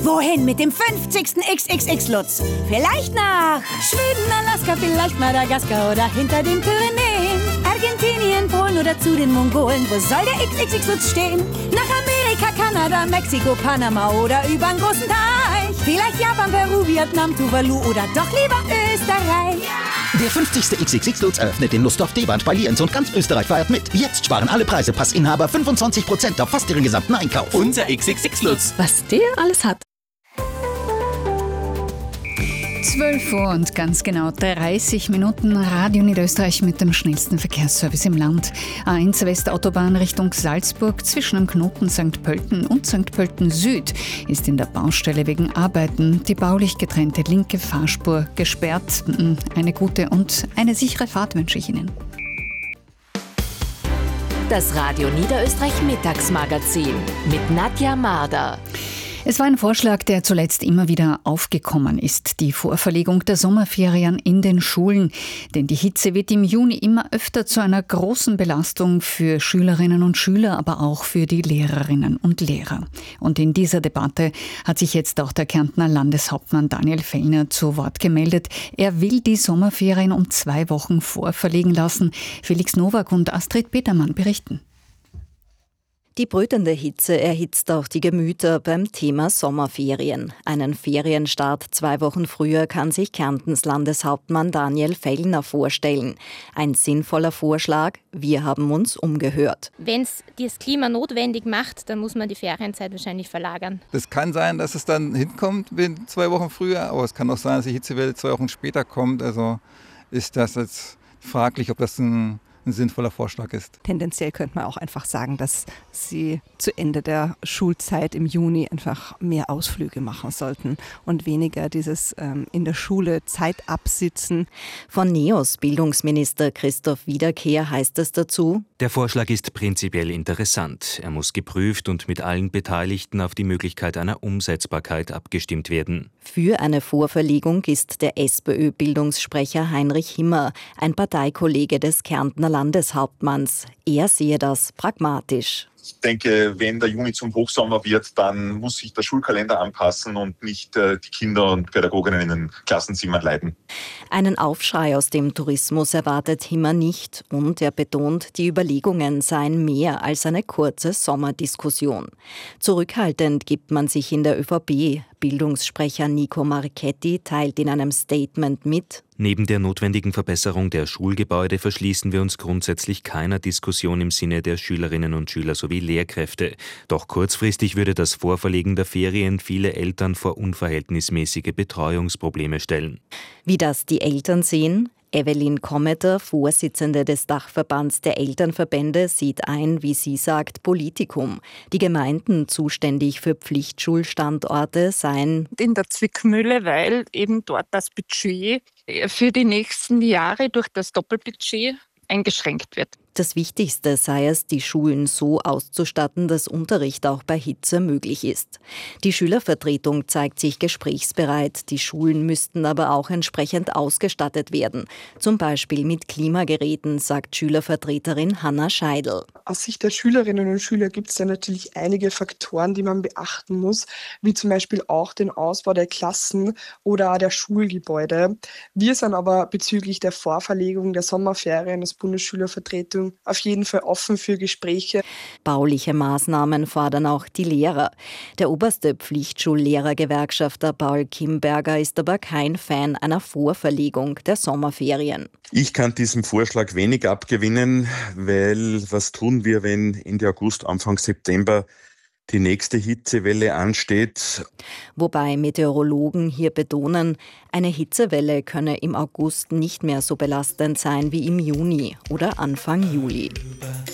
Wohin mit dem 50. XXX-Lutz? Vielleicht nach Schweden, Alaska, vielleicht Madagaskar oder hinter den Pyrenäen. Argentinien, Polen oder zu den Mongolen. Wo soll der XXX-Lutz stehen? Nach Amerika, Kanada, Mexiko, Panama oder übern großen Teich. Vielleicht Japan, Peru, Vietnam, Tuvalu oder doch lieber Österreich. Der 50. XXX-Lutz eröffnet in Lustdorf-Deband bei Lienz und ganz Österreich feiert mit. Jetzt sparen alle Preisepassinhaber 25% auf fast ihren gesamten Einkauf. Unser XXX-Lutz. Was der alles hat. 12 Uhr und ganz genau 30 Minuten. Radio Niederösterreich mit dem schnellsten Verkehrsservice im Land. A1 Westautobahn Richtung Salzburg zwischen dem Knoten St. Pölten und St. Pölten Süd ist in der Baustelle wegen Arbeiten die baulich getrennte linke Fahrspur gesperrt. Eine gute und eine sichere Fahrt wünsche ich Ihnen. Das Radio Niederösterreich Mittagsmagazin mit Nadja Marder. Es war ein Vorschlag, der zuletzt immer wieder aufgekommen ist, die Vorverlegung der Sommerferien in den Schulen. Denn die Hitze wird im Juni immer öfter zu einer großen Belastung für Schülerinnen und Schüler, aber auch für die Lehrerinnen und Lehrer. Und in dieser Debatte hat sich jetzt auch der Kärntner Landeshauptmann Daniel Fellner zu Wort gemeldet. Er will die Sommerferien um 2 Wochen vorverlegen lassen. Felix Nowak und Astrid Petermann berichten. Die brütende Hitze erhitzt auch die Gemüter beim Thema Sommerferien. Einen Ferienstart 2 Wochen früher kann sich Kärntens Landeshauptmann Daniel Fellner vorstellen. Ein sinnvoller Vorschlag, wir haben uns umgehört. Wenn es das Klima notwendig macht, dann muss man die Ferienzeit wahrscheinlich verlagern. Das kann sein, dass es dann hinkommt 2 Wochen früher, aber es kann auch sein, dass die Hitzewelle 2 Wochen später kommt. Also ist das jetzt fraglich, ob das ein sinnvoller Vorschlag ist. Tendenziell könnte man auch einfach sagen, dass sie zu Ende der Schulzeit im Juni einfach mehr Ausflüge machen sollten und weniger dieses in der Schule Zeit absitzen. Von NEOS Bildungsminister Christoph Wiederkehr heißt es dazu: Der Vorschlag ist prinzipiell interessant. Er muss geprüft und mit allen Beteiligten auf die Möglichkeit einer Umsetzbarkeit abgestimmt werden. Für eine Vorverlegung ist der SPÖ-Bildungssprecher Heinrich Himmer, ein Parteikollege des Kärntner Landeshauptmanns. Er sehe das pragmatisch. Ich denke, wenn der Juni zum Hochsommer wird, dann muss sich der Schulkalender anpassen und nicht die Kinder und Pädagoginnen in den Klassenzimmern leiden. Einen Aufschrei aus dem Tourismus erwartet Himmer nicht und er betont, die Überlegungen seien mehr als eine kurze Sommerdiskussion. Zurückhaltend gibt man sich in der ÖVP. Bildungssprecher Nico Marchetti teilt in einem Statement mit: Neben der notwendigen Verbesserung der Schulgebäude verschließen wir uns grundsätzlich keiner Diskussion im Sinne der Schülerinnen und Schüler sowie Lehrkräfte. Doch kurzfristig würde das Vorverlegen der Ferien viele Eltern vor unverhältnismäßige Betreuungsprobleme stellen. Wie das die Eltern sehen? Evelyn Kommeter, Vorsitzende des Dachverbands der Elternverbände, sieht ein, wie sie sagt, Politikum. Die Gemeinden zuständig für Pflichtschulstandorte seien in der Zwickmühle, weil eben dort das Budget für die nächsten Jahre durch das Doppelbudget eingeschränkt wird. Das Wichtigste sei es, die Schulen so auszustatten, dass Unterricht auch bei Hitze möglich ist. Die Schülervertretung zeigt sich gesprächsbereit. Die Schulen müssten aber auch entsprechend ausgestattet werden. Zum Beispiel mit Klimageräten, sagt Schülervertreterin Hanna Scheidl. Aus Sicht der Schülerinnen und Schüler gibt es da natürlich einige Faktoren, die man beachten muss, wie zum Beispiel auch den Ausbau der Klassen oder der Schulgebäude. Wir sind aber bezüglich der Vorverlegung der Sommerferien als Bundesschülervertretung auf jeden Fall offen für Gespräche. Bauliche Maßnahmen fordern auch die Lehrer. Der oberste Pflichtschullehrergewerkschafter Paul Kimberger ist aber kein Fan einer Vorverlegung der Sommerferien. Ich kann diesem Vorschlag wenig abgewinnen, weil was tun wir, wenn Ende August, Anfang September die nächste Hitzewelle ansteht? Wobei Meteorologen hier betonen, eine Hitzewelle könne im August nicht mehr so belastend sein wie im Juni oder Anfang Juli.